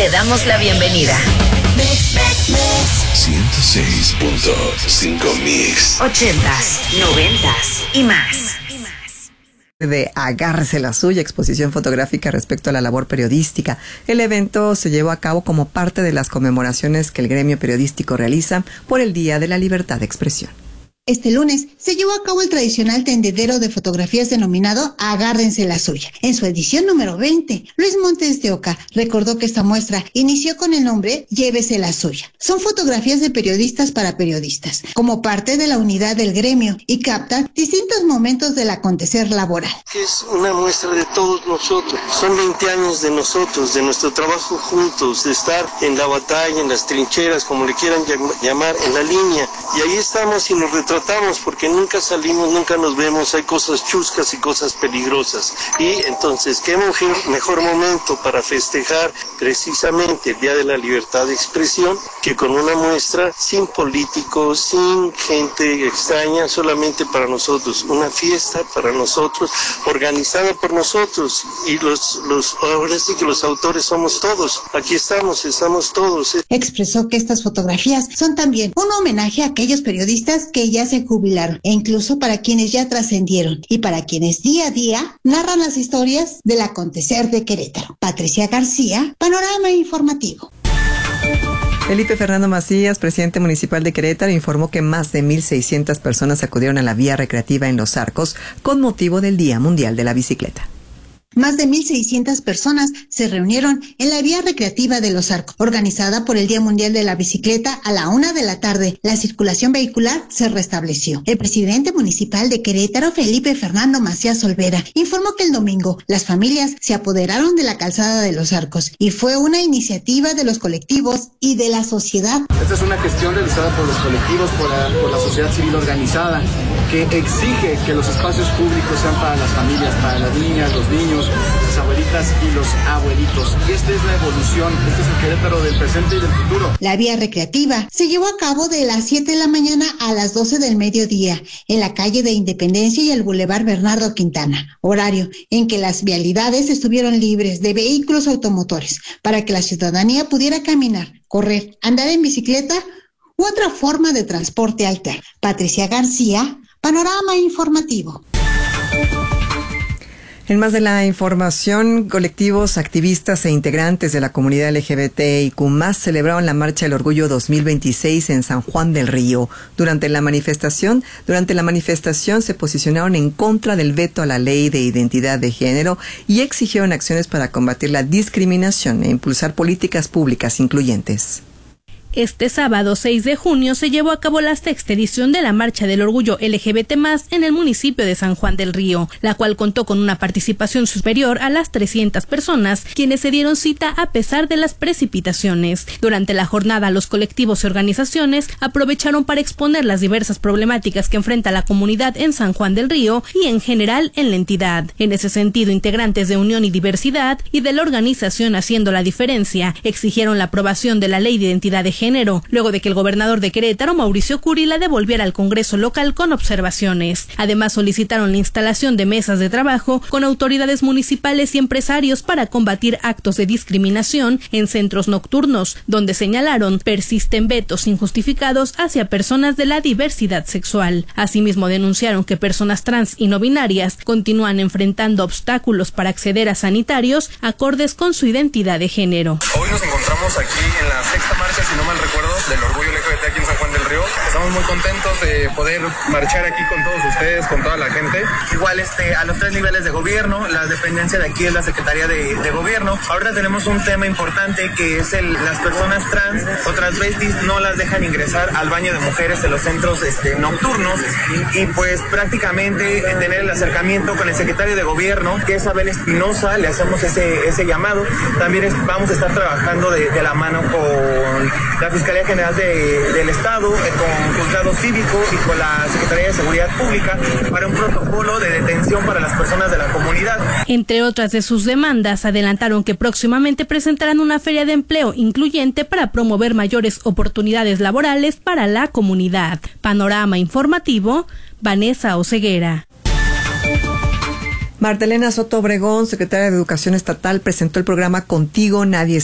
damos la bienvenida. 106.5 Mix. 80s, 90s y más. De Agárrese la Suya, exposición fotográfica respecto a la labor periodística. El evento se llevó a cabo como parte de las conmemoraciones que el gremio periodístico realiza por el Día de la Libertad de Expresión. Este lunes se llevó a cabo el tradicional tendedero de fotografías denominado Agárrense la Suya. En su edición número 20, Luis Montes de Oca recordó que esta muestra inició con el nombre Llévese la Suya. Son fotografías de periodistas para periodistas, como parte de la unidad del gremio, y captan distintos momentos del acontecer laboral. Es una muestra de todos nosotros. Son 20 años de nosotros, de nuestro trabajo juntos, de estar en la batalla, en las trincheras, como le quieran llamar, en la línea. Y ahí estamos y nos retratamos porque nunca salimos, nunca nos vemos, hay cosas chuscas y cosas peligrosas. Y entonces, ¿qué mejor momento para festejar precisamente el Día de la Libertad de Expresión que con una muestra sin políticos, sin gente extraña, solamente para nosotros, una fiesta para nosotros, organizada por nosotros, y ahora sí que los autores somos todos, aquí estamos todos. Expresó que estas fotografías son también un homenaje a aquellos periodistas que ya se jubilaron, e incluso para quienes ya trascendieron y para quienes día a día narran las historias del acontecer de Querétaro. Patricia García, Panorama Informativo. Felipe Fernando Macías, presidente municipal de Querétaro, informó que más de 1,600 personas acudieron a la vía recreativa en Los Arcos con motivo del Día Mundial de la Bicicleta. Más de 1,600 personas se reunieron en la vía recreativa de Los Arcos, organizada por el Día Mundial de la Bicicleta. A la 1 de la tarde, la circulación vehicular se restableció. El presidente municipal de Querétaro, Felipe Fernando Macías Olvera, informó que el domingo las familias se apoderaron de la calzada de Los Arcos y fue una iniciativa de los colectivos y de la sociedad. Esta es una gestión realizada por los colectivos, por la sociedad civil organizada, que exige que los espacios públicos sean para las familias, para las niñas, los niños, las abuelitas y los abuelitos. Y esta es la evolución, este es el Querétaro del presente y del futuro. La vía recreativa se llevó a cabo de las 7 de la mañana a las 12 del mediodía en la calle de Independencia y el Boulevard Bernardo Quintana, horario en que las vialidades estuvieron libres de vehículos automotores para que la ciudadanía pudiera caminar, correr, andar en bicicleta u otra forma de transporte alterno. Patricia García, Panorama Informativo. En más de la información, colectivos, activistas e integrantes de la comunidad LGBTIQ+ celebraron la Marcha del Orgullo 2026 en San Juan del Río. Durante la manifestación se posicionaron en contra del veto a la Ley de Identidad de Género y exigieron acciones para combatir la discriminación e impulsar políticas públicas incluyentes. Este sábado 6 de junio se llevó a cabo la sexta edición de la Marcha del Orgullo LGBT+ en el municipio de San Juan del Río, la cual contó con una participación superior a las 300 personas, quienes se dieron cita a pesar de las precipitaciones. Durante la jornada, los colectivos y organizaciones aprovecharon para exponer las diversas problemáticas que enfrenta la comunidad en San Juan del Río y en general en la entidad. En ese sentido, integrantes de Unión y Diversidad y de la organización Haciendo la Diferencia exigieron la aprobación de la Ley de Identidad de Género, luego de que el gobernador de Querétaro, Mauricio Curi, la devolviera al Congreso local con observaciones. Además, solicitaron la instalación de mesas de trabajo con autoridades municipales y empresarios para combatir actos de discriminación en centros nocturnos, donde señalaron persisten vetos injustificados hacia personas de la diversidad sexual. Asimismo, denunciaron que personas trans y no binarias continúan enfrentando obstáculos para acceder a sanitarios acordes con su identidad de género. Hoy nos encontramos aquí en la sexta marcha, si no mal recuerdo, del Orgullo LGBT aquí en San Juan del Río. Estamos muy contentos de poder marchar aquí con todos ustedes, con toda la gente. Igual a los 3 niveles de gobierno, la dependencia de aquí es la Secretaría de Gobierno. Ahora tenemos un tema importante que es las personas trans o transvestis no las dejan ingresar al baño de mujeres en los centros nocturnos, y pues prácticamente tener el acercamiento con el secretario de Gobierno, que es Abel Espinosa, le hacemos ese llamado. También vamos a estar trabajando de la mano con la Fiscalía General del Estado, con Juzgado Cívico y con la Secretaría de Seguridad Pública para un protocolo de detención para las personas de la comunidad. Entre otras de sus demandas, adelantaron que próximamente presentarán una feria de empleo incluyente para promover mayores oportunidades laborales para la comunidad. Panorama Informativo, Vanessa Oseguera. Marta Elena Soto Obregón, secretaria de Educación Estatal, presentó el programa Contigo Nadie